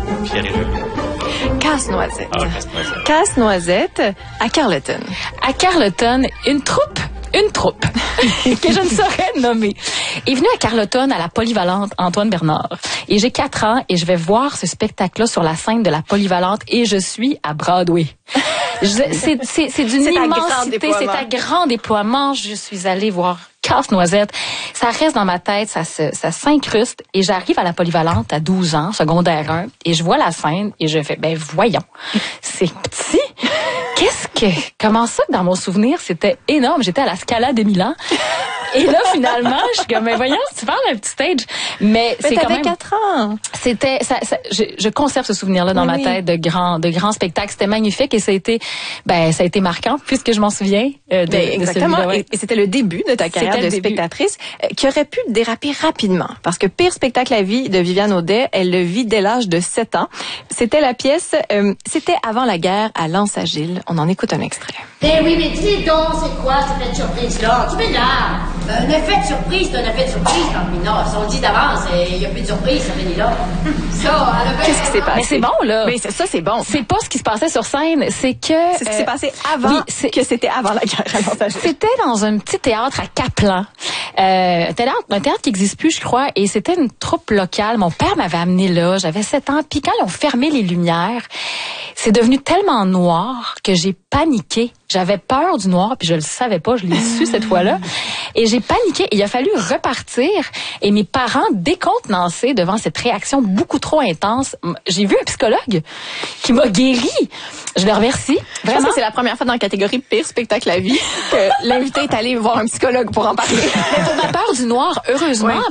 Pierre et Jules. Casse-noisette. Ah, casse-noisette. Casse-noisette à Carleton. À Carleton, une troupe que je ne saurais nommer est venue à Carleton à la Polyvalente Antoine Bernard. Et j'ai 4 ans et je vais voir ce spectacle-là sur la scène de la Polyvalente et je suis à Broadway. C'est d'une immensité, c'est à grand déploiement. Je suis allée voir Casse-noisette. Ça reste dans ma tête, ça s'incruste et j'arrive à la Polyvalente à 12 ans, secondaire 1, et je vois la scène et je fais, ben voyons, c'est petit. Comment ça que dans mon souvenir, c'était énorme. J'étais à la Scala de Milan. Et là, finalement, je suis comme, mais voyons, si tu parles d'un petit stage. Mais c'est quand même 4 ans. C'était, je conserve ce souvenir-là dans ma tête de grands spectacles. C'était magnifique et ça a été marquant puisque je m'en souviens exactement. de Et c'était le début de ta carrière de spectatrice qui aurait pu déraper rapidement. Parce que Pire spectacle à vie de Viviane Audet, elle le vit dès l'âge de 7 ans. C'était la pièce, c'était avant la guerre à Lens-Agile. On en écoute un extrait. Eh oui, mais dis donc, c'est quoi cette surprise-là? Tu m'énerves. Un effet de surprise, c'est un effet de surprise dans le Pinard. Si on le dit d'avance, il n'y a plus de surprise, ça finit là. Ça, qu'est-ce qui s'est passé? Mais c'est bon, là. Mais c'est bon. C'est pas ce qui se passait sur scène, c'est que... C'est ce qui s'est passé avant, que c'était avant la guerre à Lens-Agile. C'était dans un petit théâtre à Caplan. Un théâtre qui n'existe plus, je crois, et c'était une troupe locale. Mon père m'avait amené là, j'avais 7 ans, puis quand ils ont fermé les lumières, c'est devenu tellement noir que j'ai paniqué. J'avais peur du noir, puis je le savais pas, je l'ai su cette fois-là. Et j'ai paniqué, et il a fallu repartir. Et mes parents, décontenancés devant cette réaction beaucoup trop intense, j'ai vu un psychologue qui m'a guéri. Je le remercie. Vraiment, c'est la première fois dans la catégorie Pire spectacle à vie que l'invité est allé voir un psychologue pour en parler. Mais pour ma peur du noir, heureusement,